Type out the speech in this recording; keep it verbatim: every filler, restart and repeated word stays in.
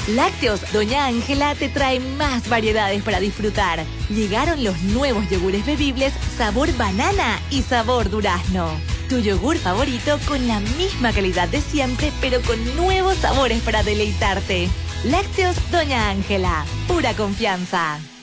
Lácteos Doña Ángela te trae más variedades para disfrutar. Llegaron los nuevos yogures bebibles sabor banana y sabor durazno. Tu yogur favorito con la misma calidad de siempre, pero con nuevos sabores para deleitarte. Lácteos Doña Ángela, pura confianza.